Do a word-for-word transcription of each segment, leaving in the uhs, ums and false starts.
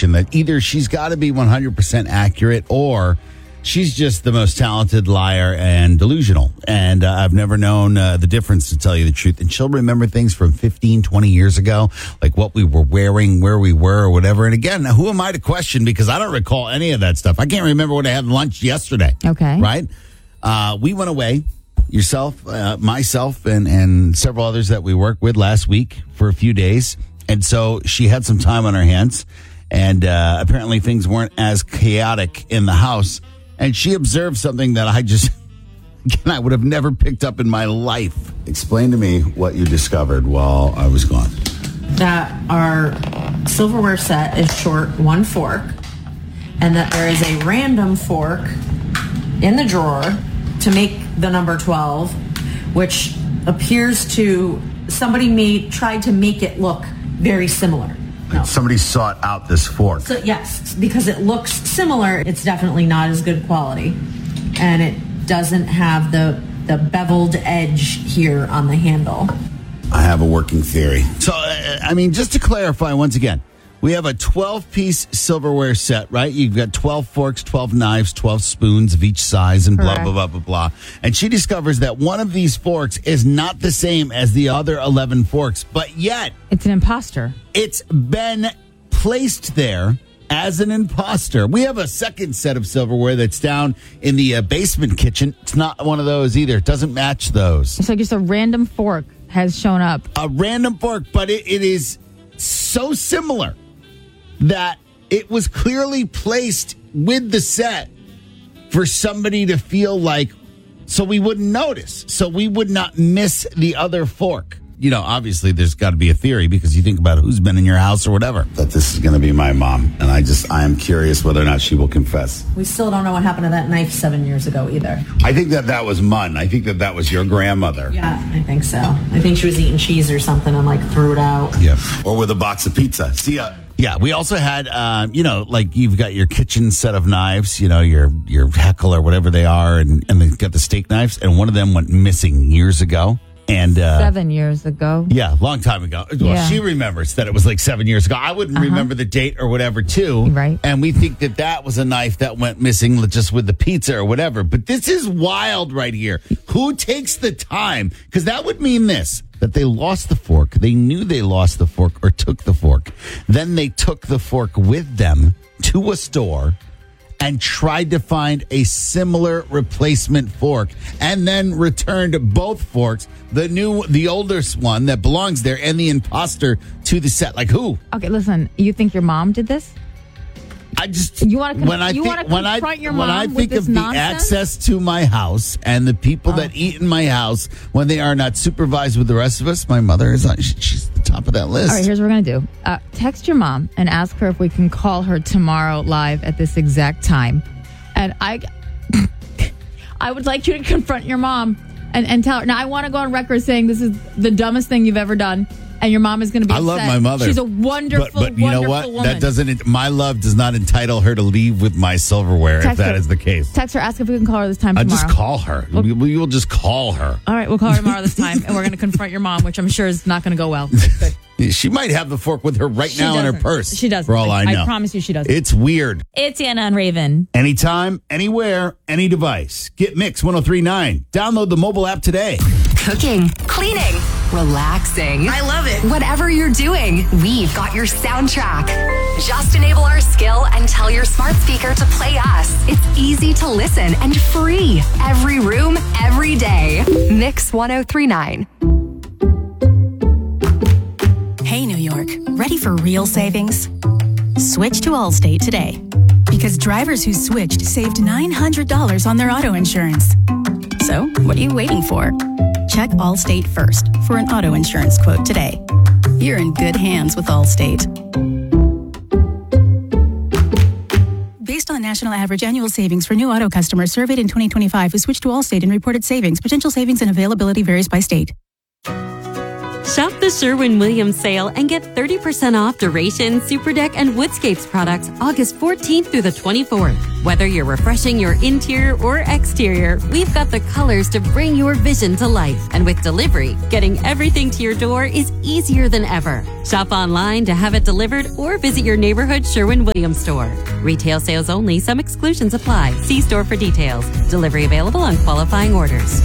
conclusion that either she's got to be one hundred percent accurate or she's just the most talented liar and delusional. And uh, I've never known uh, the difference, to tell you the truth. And she'll remember things from fifteen, twenty years ago, like what we were wearing, where we were, or whatever. And again, who am I to question? Because I don't recall any of that stuff. I can't remember what I had lunch yesterday. Okay. Right? Uh, we went away, yourself, uh, myself, and, and several others that we worked with last week for a few days. And so she had some time on her hands. And uh, apparently things weren't as chaotic in the house. And she observed something that I just, again, I would have never picked up in my life. Explain to me what you discovered while I was gone. That our silverware set is short one fork, and that there is a random fork in the drawer to make the number twelve, which appears to, somebody made, tried to make it look very similar. No. Somebody sought out this fork. So yes, because it looks similar, it's definitely not as good quality, and it doesn't have the the beveled edge here on the handle. I have a working theory. So, uh, I mean, just to clarify once again, we have a twelve-piece silverware set, right? You've got twelve forks, twelve knives, twelve spoons of each size, and blah, Correct. blah, blah, blah, blah. And she discovers that one of these forks is not the same as the other eleven forks, but yet It's an imposter. it's been placed there as an imposter. We have a second set of silverware that's down in the uh, basement kitchen. It's not one of those either. It doesn't match those. It's like just a random fork has shown up. A random fork, but it, it is so similar that it was clearly placed with the set for somebody to feel like, so we wouldn't notice, so we would not miss the other fork. You know, obviously there's got to be a theory, because you think about who's been in your house or whatever. That this is going to be my mom, and I just, I am curious whether or not she will confess. We still don't know what happened to that knife seven years ago either. I think that that was Mun. I think that that was your grandmother. Yeah, I think so. I think she was eating cheese or something and like threw it out. Yeah. Or with a box of pizza. See ya. Yeah, we also had, um, you know, like you've got your kitchen set of knives, you know, your your Heckle or whatever they are, and, and they've got the steak knives, and one of them went missing years ago. And uh, Seven years ago. Yeah, long time ago. Well, Yeah. she remembers that it was like seven years ago. I wouldn't Uh-huh. remember the date or whatever, too. Right. And we think that that was a knife that went missing just with the pizza or whatever. But this is wild right here. Who takes the time? Because that would mean this, that they lost the fork. They knew they lost the fork or took the fork. Then they took the fork with them to a store and tried to find a similar replacement fork, and then returned both forks, the new, the oldest one that belongs there, and the imposter to the set. Like who? Okay, listen, you think your mom did this? I just You wanna con- when I you think wanna when I confront your when mom I with think this of the nonsense? access to my house and the people Oh. that eat in my house when they are not supervised with the rest of us, my mother is on. she- She's at the top of that list. All right, here's what we're going to do. Uh, text your mom and ask her if we can call her tomorrow live at this exact time. And I I would like you to confront your mom and, and tell her. Now, I want to go on record saying this is the dumbest thing you've ever done. And your mom is going to be I love upset. my mother. She's a wonderful, but, but you know wonderful what? woman. That doesn't. My love does not entitle her to leave with my silverware. Text if that her. is the case, Text her, ask if we can call her this time I'll tomorrow. just call her. We, we will just call her. All right, we'll call her tomorrow this time, and we're going to confront your mom, which I'm sure is not going to go well. Good. She might have the fork with her right She now in her doesn't. purse. She doesn't. For all I, know. I promise you she doesn't. It's weird. It's Anna and Raven. Anytime, anywhere, any device. Get Mix ten thirty-nine. Download the mobile app today. Cooking, cleaning, relaxing. I love it. Whatever you're doing, we've got your soundtrack. Just enable our skill and tell your smart speaker to play us. It's easy to listen and free. Every room, every day. Mix ten thirty-nine. Hey, New York. Ready for real savings? Switch to Allstate today. Because drivers who switched saved nine hundred dollars on their auto insurance. So, what are you waiting for? Check Allstate first for an auto insurance quote today. You're in good hands with Allstate. Based on the national average annual savings for new auto customers surveyed in twenty twenty-five who switched to Allstate and reported savings, potential savings and availability varies by state. Shop the Sherwin-Williams sale and get thirty percent off Duration, Superdeck, and Woodscapes products August fourteenth through the twenty-fourth. Whether you're refreshing your interior or exterior, we've got the colors to bring your vision to life. And with delivery, getting everything to your door is easier than ever. Shop online to have it delivered or visit your neighborhood Sherwin-Williams store. Retail sales only. Some exclusions apply. See store for details. Delivery available on qualifying orders.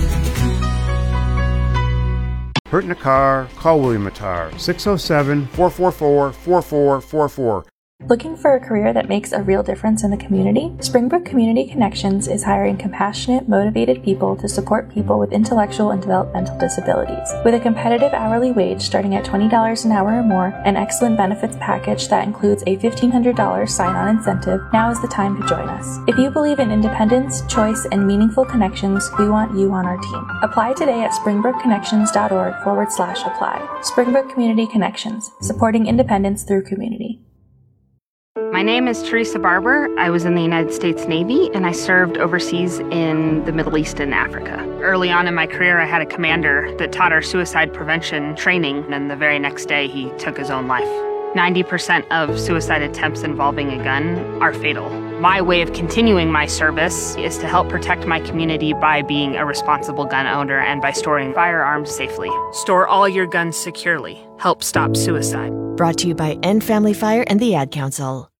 Hurt in a car? Call William Attar, six oh seven, four four four, four four four four. Looking for a career that makes a real difference in the community? Springbrook Community Connections is hiring compassionate, motivated people to support people with intellectual and developmental disabilities. With a competitive hourly wage starting at twenty dollars an hour or more, an excellent benefits package that includes a fifteen hundred dollars sign-on incentive, now is the time to join us. If you believe in independence, choice, and meaningful connections, we want you on our team. Apply today at springbrookconnections.org forward slash apply. Springbrook Community Connections, supporting independence through community. My name is Teresa Barber. I was in the United States Navy and I served overseas in the Middle East and Africa. Early on in my career, I had a commander that taught our suicide prevention training, and the very next day he took his own life. ninety percent of suicide attempts involving a gun are fatal. My way of continuing my service is to help protect my community by being a responsible gun owner and by storing firearms safely. Store all your guns securely. Help stop suicide. Brought to you by End Family Fire and the Ad Council.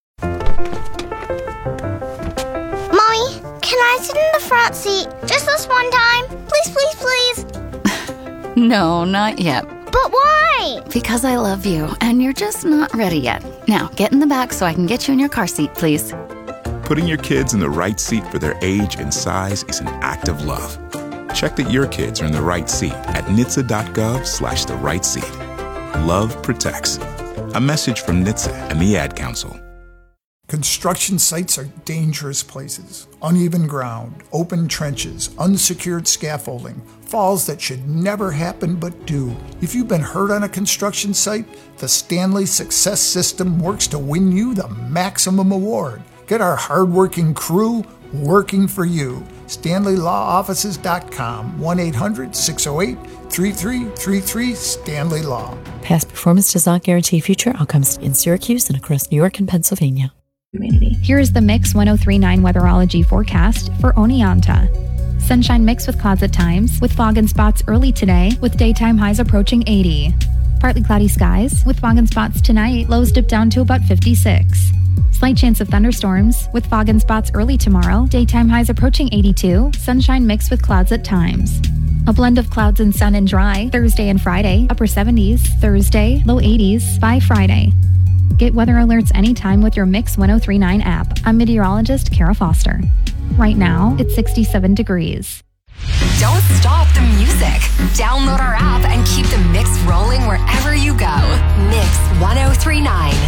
Mommy, can I sit in the front seat just this one time? Please, please, please. No, not yet. But why? Because I love you, and you're just not ready yet. Now, get in the back so I can get you in your car seat, please. Putting your kids in the right seat for their age and size is an act of love. Check that your kids are in the right seat at N H T S A dot gov slash the right seat. Love protects. A message from N H T S A and the Ad Council. Construction sites are dangerous places. Uneven ground, open trenches, unsecured scaffolding, falls that should never happen but do. If you've been hurt on a construction site, the Stanley Success System works to win you the maximum award. Get our hardworking crew working for you. Stanley Law Offices dot com, one eight hundred, six oh eight, three three three three, Stanley Law. Past performance does not guarantee future outcomes in Syracuse and across New York and Pennsylvania. Here is the Mix ten thirty-nine weatherology forecast for Oneonta. Sunshine mixed with clouds at times, with fog and spots early today, with daytime highs approaching eighty. Partly cloudy skies, with fog and spots tonight, lows dip down to about fifty-six. Slight chance of thunderstorms, with fog and spots early tomorrow, daytime highs approaching eighty-two, sunshine mixed with clouds at times. A blend of clouds and sun and dry, Thursday and Friday, upper seventies, Thursday, low eighties, by Friday. Get weather alerts anytime with your Mix ten thirty-nine app. I'm meteorologist Kara Foster. Right now, it's sixty-seven degrees. Don't stop the music. Download our app and keep the mix rolling wherever you go. Mix ten thirty-nine.